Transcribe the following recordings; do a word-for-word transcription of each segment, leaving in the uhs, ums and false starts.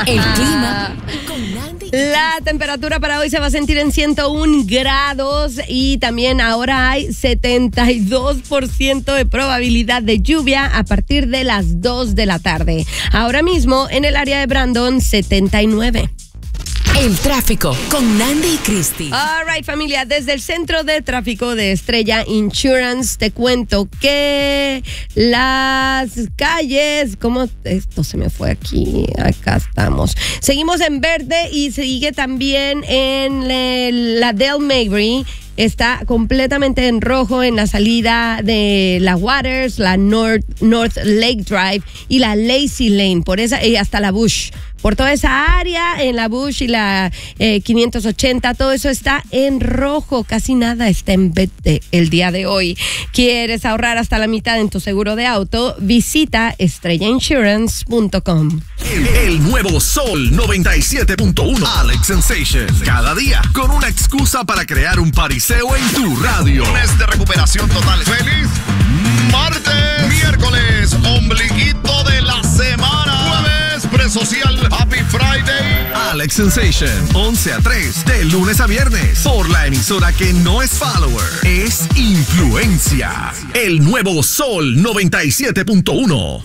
El clima con Nandy. La temperatura para hoy se va a sentir en ciento uno grados y también ahora hay setenta y dos por ciento de probabilidad de lluvia a partir de las dos de la tarde. Ahora mismo en el área de Brandon, setenta y nueve. El tráfico con Nandy y Cristi. All right, familia, desde el centro de tráfico de Estrella Insurance te cuento que las calles, ¿cómo? Esto se me fue aquí, acá estamos. Seguimos en verde y sigue también en la Dale Mabry. Está completamente en rojo en la salida de la Waters, la North, North Lake Drive y la Lazy Lane, por esa, y hasta la Bush. Por toda esa área, en la Bush y la eh, quinientos ochenta, todo eso está en rojo. Casi nada está en verde el día de hoy. ¿Quieres ahorrar hasta la mitad en tu seguro de auto? Visita estrella insurance punto com. El, el nuevo Sol noventa y siete punto uno. Alex Sensation. Cada día con una excusa para crear un pariseo en tu radio. Mes de recuperación total. ¡Feliz martes! Miércoles, ombliguito de la semana. Jueves, presocial. Happy Friday. Alex Sensation, once a tres, de lunes a viernes. Por la emisora que no es follower, es influencia. El nuevo Sol noventa y siete punto uno.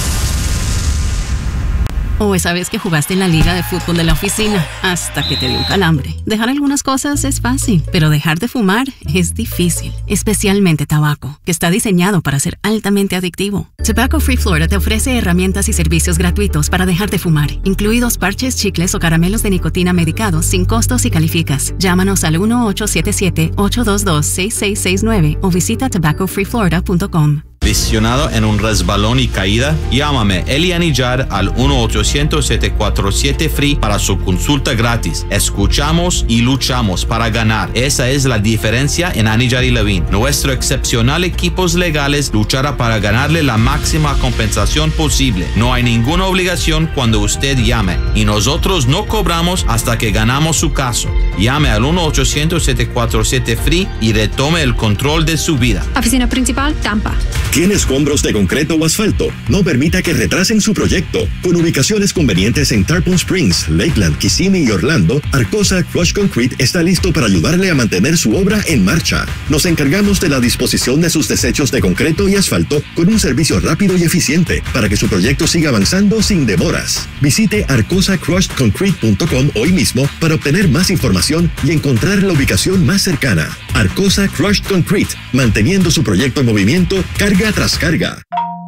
O esa vez que jugaste en la liga de fútbol de la oficina hasta que te dio un calambre. Dejar algunas cosas es fácil, pero dejar de fumar es difícil, especialmente tabaco, que está diseñado para ser altamente adictivo. Tobacco Free Florida te ofrece herramientas y servicios gratuitos para dejar de fumar, incluidos parches, chicles o caramelos de nicotina medicados sin costos si calificas. Llámanos al uno ocho siete siete, ocho dos dos, seis seis seis nueve o visita tobacco free florida punto com. Lesionado en un resbalón y caída? Llámame Elian Jar al uno ochocientos, siete cuatro siete, F R E E para su consulta gratis. Escuchamos y luchamos para ganar. Esa es la diferencia en Anidjar y Levine. Nuestro excepcional equipos legales luchará para ganarle la máxima compensación posible. No hay ninguna obligación cuando usted llame y nosotros no cobramos hasta que ganamos su caso. Llame al uno ochocientos, siete cuatro siete, F R E E y retome el control de su vida. Oficina principal, Tampa. ¿Tiene escombros de concreto o asfalto? No permita que retrasen su proyecto. Con ubicaciones convenientes en Tarpon Springs, Lakeland, Kissimmee y Orlando, Arcosa Crush Concrete está listo para ayudarle a mantener su obra en marcha. Nos encargamos de la disposición de sus desechos de concreto y asfalto con un servicio rápido y eficiente para que su proyecto siga avanzando sin demoras. Visite arcosa crushed concrete punto com hoy mismo para obtener más información y encontrar la ubicación más cercana. Arcosa Crushed Concrete, manteniendo su proyecto en movimiento, carga tras carga.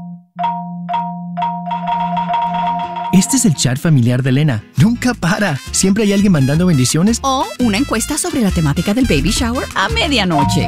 Este es el chat familiar de Elena. Nunca para. Siempre hay alguien mandando bendiciones. O una encuesta sobre la temática del baby shower a medianoche.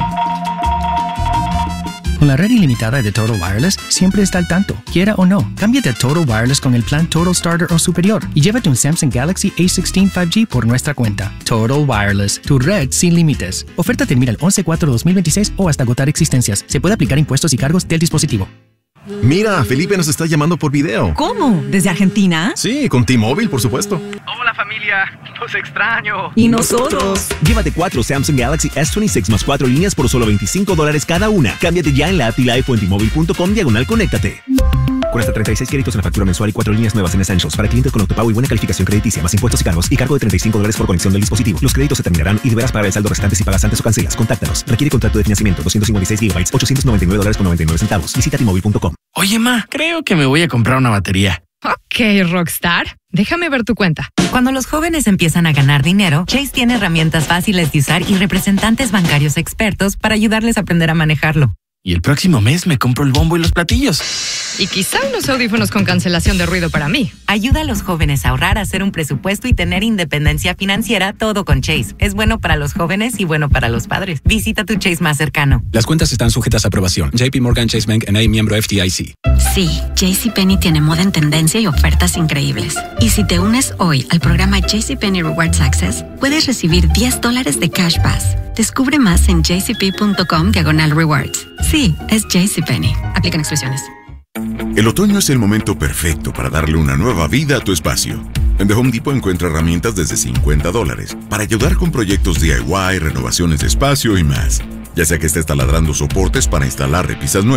Con la red ilimitada de Total Wireless, siempre está al tanto. Quiera o no, cámbiate a Total Wireless con el plan Total Starter o superior y llévate un Samsung Galaxy A dieciséis cinco G por nuestra cuenta. Total Wireless, tu red sin límites. Oferta termina el once cuatro dos mil veintiséis o hasta agotar existencias. Se puede aplicar impuestos y cargos del dispositivo. Mira, Felipe nos está llamando por video. ¿Cómo? ¿Desde Argentina? Sí, con T-Mobile, por supuesto. Hola familia, los extraño. ¿Y nosotros? Llévate cuatro Samsung Galaxy S veintiséis más cuatro líneas por solo veinticinco dólares cada una. Cámbiate ya en la app T-Life o en T-Mobile punto com diagonal conéctate. Con hasta treinta y seis créditos en la factura mensual y cuatro líneas nuevas en Essentials para clientes con autopago y buena calificación crediticia, más impuestos y cargos y cargo de treinta y cinco dólares por conexión del dispositivo. Los créditos se terminarán y deberás pagar el saldo restante si pagas antes o cancelas. Contáctanos. Requiere contrato de financiamiento doscientos cincuenta y seis gigabytes, ochocientos noventa y nueve dólares con noventa y nueve centavos. Visita T Mobile punto com. Oye, ma, creo que me voy a comprar una batería. Ok, Rockstar. Déjame ver tu cuenta. Cuando los jóvenes empiezan a ganar dinero, Chase tiene herramientas fáciles de usar y representantes bancarios expertos para ayudarles a aprender a manejarlo. Y el próximo mes me compro el bombo y los platillos. Y quizá unos audífonos con cancelación de ruido para mí. Ayuda a los jóvenes a ahorrar, a hacer un presupuesto y tener independencia financiera, todo con Chase. Es bueno para los jóvenes y bueno para los padres. Visita tu Chase más cercano. Las cuentas están sujetas a aprobación. J P Morgan Chase Bank N A, miembro F D I C. Sí, JCPenney tiene moda en tendencia y ofertas increíbles. Y si te unes hoy al programa JCPenney Rewards Access, puedes recibir diez dólares de Cash Pass. Descubre más en jcp punto com diagonal rewards. Sí, es JCPenney. Aplican exclusiones. El otoño es el momento perfecto para darle una nueva vida a tu espacio. En The Home Depot encuentra herramientas desde cincuenta dólares para ayudar con proyectos D I Y, renovaciones de espacio y más. Ya sea que estés taladrando soportes para instalar repisas nuevas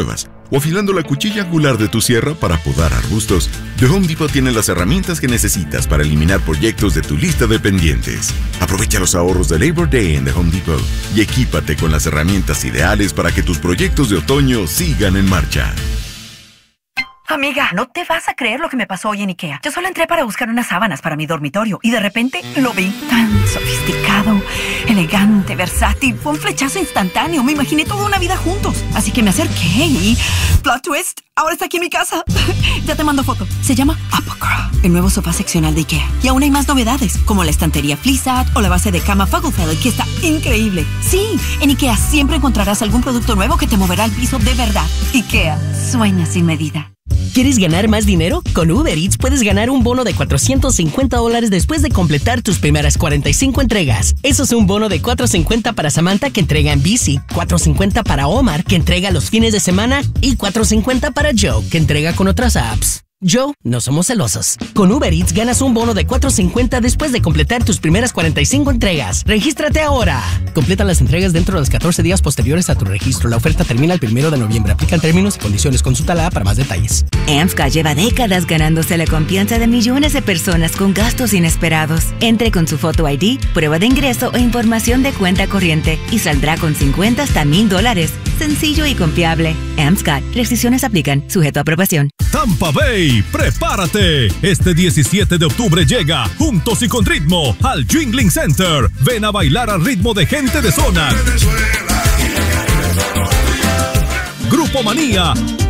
o afilando la cuchilla angular de tu sierra para podar arbustos, The Home Depot tiene las herramientas que necesitas para eliminar proyectos de tu lista de pendientes. Aprovecha los ahorros de Labor Day en The Home Depot y equípate con las herramientas ideales para que tus proyectos de otoño sigan en marcha. Amiga, no te vas a creer lo que me pasó hoy en IKEA. Yo solo entré para buscar unas sábanas para mi dormitorio y de repente lo vi tan sofisticado, elegante, versátil. Fue un flechazo instantáneo. Me imaginé toda una vida juntos. Así que me acerqué y... plot twist, ahora está aquí en mi casa. Ya te mando foto. Se llama Apocra, el nuevo sofá seccional de IKEA. Y aún hay más novedades, como la estantería Fleecat o la base de cama Fugglefeld, que está increíble. Sí, en IKEA siempre encontrarás algún producto nuevo que te moverá al piso de verdad. IKEA, sueña sin medida. ¿Quieres ganar más dinero? Con Uber Eats puedes ganar un bono de cuatrocientos cincuenta dólares después de completar tus primeras cuarenta y cinco entregas. Eso es un bono de cuatrocientos cincuenta para Samantha, que entrega en bici, cuatrocientos cincuenta para Omar, que entrega los fines de semana, y cuatrocientos cincuenta para Joe, que entrega con otras apps. Joe, no somos celosos. Con Uber Eats ganas un bono de cuatrocientos cincuenta después de completar tus primeras cuarenta y cinco entregas. ¡Regístrate ahora! Completa las entregas dentro de los catorce días posteriores a tu registro. La oferta termina el primero de noviembre. Aplican términos y condiciones. Consúltala para más detalles. AMSCA lleva décadas ganándose la confianza de millones de personas con gastos inesperados. Entre con su foto I D, prueba de ingreso o información de cuenta corriente y saldrá con cincuenta hasta mil dólares. Sencillo y confiable. AMSCA. Restricciones aplican. Sujeto a aprobación. Tampa Bay, prepárate. Este diecisiete de octubre llega Juntos y con Ritmo al Jingling Center. Ven a bailar al ritmo de gente de zona. Grupo Manía